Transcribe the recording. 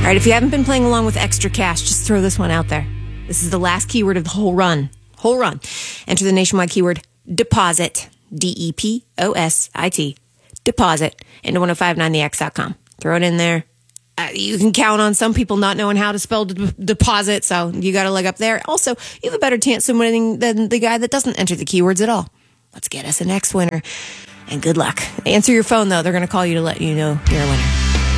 right, if you haven't been playing along with Extra Cash, just throw this one out there. This is the last keyword of the whole run. Enter the nationwide keyword deposit, DEPOSIT, deposit, into 1059thex.com. Throw it in there. You can count on some people not knowing how to spell deposit, so you got a leg up there. Also, you have a better chance of winning than the guy that doesn't enter the keywords at all. Let's get us a next winner, and good luck. Answer your phone, though. They're going to call you to let you know you're a winner.